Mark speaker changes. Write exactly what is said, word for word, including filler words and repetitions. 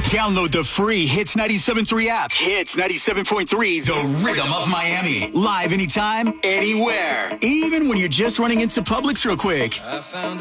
Speaker 1: Download the free Hits ninety-seven point three app. Hits ninety-seven point three, the rhythm of Miami. Live anytime, anywhere. Even when you're just running into Publix real quick.